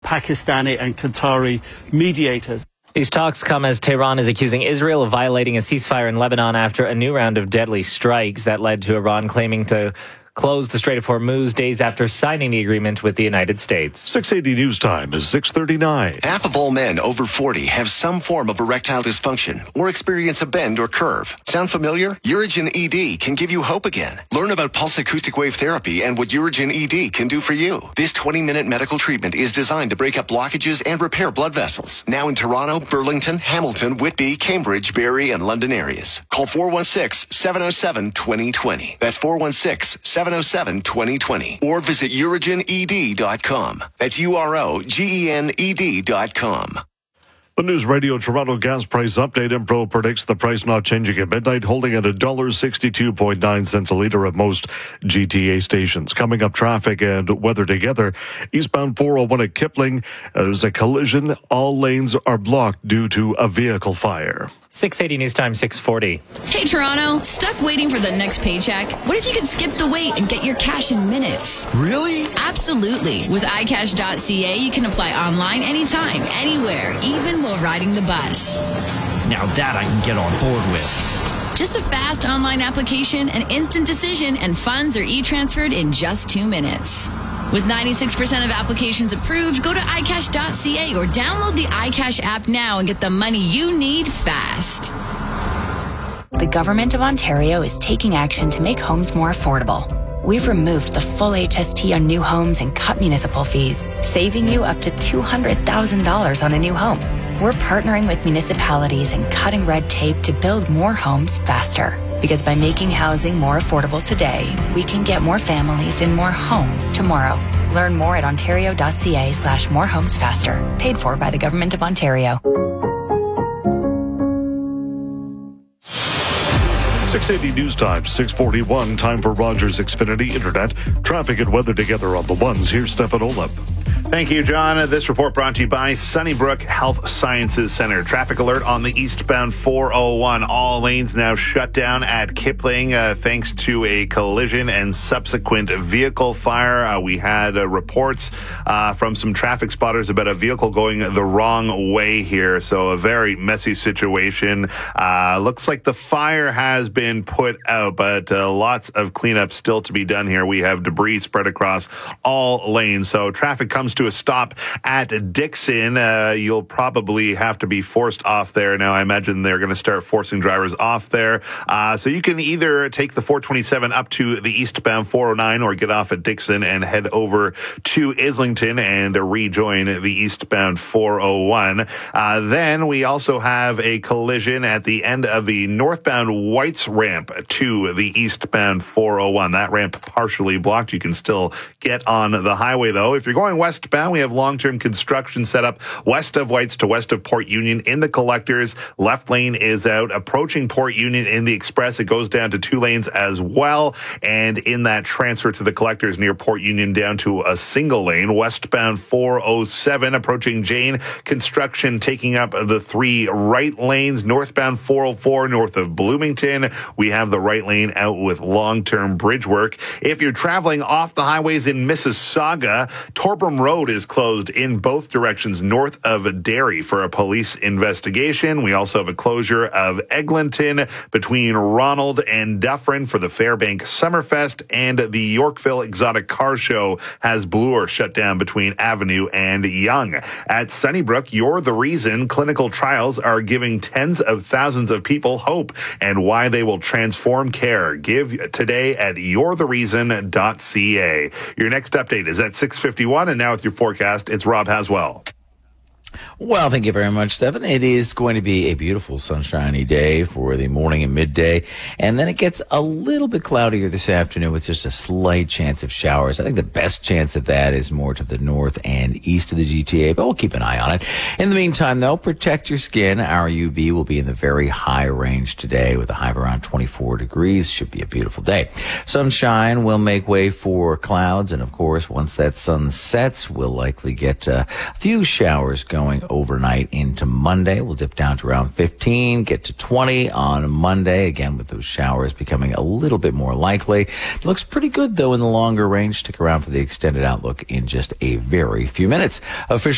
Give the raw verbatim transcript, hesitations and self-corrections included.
Pakistani and Qatari mediators. These talks come as Tehran is accusing Israel of violating a ceasefire in Lebanon after a new round of deadly strikes that led to Iran claiming to close the Strait of Hormuz days after signing the agreement with the United States. six eighty News Time is six thirty-nine. Half of all men over forty have some form of erectile dysfunction or experience a bend or curve. Sound familiar? Urigen E D can give you hope again. Learn about pulse acoustic wave therapy and what Urigen E D can do for you. This twenty-minute medical treatment is designed to break up blockages and repair blood vessels. Now in Toronto, Burlington, Hamilton, Whitby, Cambridge, Barrie, and London areas. Call four one six, seven oh seven, two oh two oh. That's four one six, seven oh seven, two oh two oh. Or visit urigen e d dot com. That's U R O G E N E D dot com. The News Radio Toronto gas price update. Impro predicts the price not changing at midnight, holding at one dollar sixty-two point nine cents a litre at most G T A stations. Coming up, traffic and weather together. Eastbound four oh one at Kipling, there's a collision. All lanes are blocked due to a vehicle fire. six eighty News Time, six forty. Hey, Toronto, stuck waiting for the next paycheck? What if you could skip the wait and get your cash in minutes? Really? Absolutely. With i cash dot c a, you can apply online anytime, anywhere, even while riding the bus. Now that I can get on board with. Just a fast online application, an instant decision, and funds are e-transferred in just two minutes. With ninety-six percent of applications approved, go to i cash dot c a or download the iCash app now and get the money you need fast. The Government of Ontario is taking action to make homes more affordable. We've removed the full H S T on new homes and cut municipal fees, saving you up to two hundred thousand dollars on a new home. We're partnering with municipalities and cutting red tape to build more homes faster. Because by making housing more affordable today, we can get more families in more homes tomorrow. Learn more at ontario dot c a slash more homes faster. Paid for by the Government of Ontario. six eighty News Time, six forty-one. Time for Rogers Xfinity Internet. Traffic and weather together on the ones. Here's Stefan Olep. Thank you, John. This report brought to you by Sunnybrook Health Sciences Center. Traffic alert on the eastbound four oh one. All lanes now shut down at Kipling uh, thanks to a collision and subsequent vehicle fire. Uh, we had uh, reports uh, from some traffic spotters about a vehicle going the wrong way here. So a very messy situation. Uh, looks like the fire has been put out, but uh, lots of cleanup still to be done here. We have debris spread across all lanes. So traffic comes to a stop at Dixon. Uh, you'll probably have to be forced off there. Now, I imagine they're going to start forcing drivers off there. Uh, so you can either take the four twenty-seven up to the eastbound four oh nine or get off at Dixon and head over to Islington and rejoin the eastbound four oh one. Uh, then we also have a collision at the end of the northbound Whites ramp to the eastbound four oh one. That ramp partially blocked. You can still get on the highway, though. If you're going westbound, we have long-term construction set up west of Whites to west of Port Union in the collectors. Left lane is out. Approaching Port Union in the express, it goes down to two lanes as well. And in that transfer to the collectors near Port Union, down to a single lane. Westbound four oh seven approaching Jane, construction taking up the three right lanes. Northbound four oh four north of Bloomington, we have the right lane out with long-term bridge work. If you're traveling off the highways in Mississauga, Torbram Road is closed in both directions north of Derry for a police investigation. We also have a closure of Eglinton between Ronald and Dufferin for the Fairbank Summerfest, and the Yorkville Exotic Car Show has Bloor shut down between Avenue and Yonge. At Sunnybrook, You're the Reason clinical trials are giving tens of thousands of people hope and why they will transform care. Give today at you're the reason dot c a. Your next update is at six fifty-one, and now with your forecast, it's Rob Haswell. Well, thank you very much, Stephen. It is going to be a beautiful sunshiny day for the morning and midday, and then it gets a little bit cloudier this afternoon with just a slight chance of showers. I think the best chance of that is more to the north and east of the G T A, but we'll keep an eye on it. In the meantime, though, protect your skin. Our U V will be in the very high range today with a high of around twenty-four degrees. Should be a beautiful day. Sunshine will make way for clouds, and of course, once that sun sets, we'll likely get uh, a few showers going overnight into Monday. We'll dip down to around fifteen, get to twenty on Monday, again with those showers becoming a little bit more likely. It looks pretty good, though, in the longer range. Stick around for the extended outlook in just a very few minutes. Official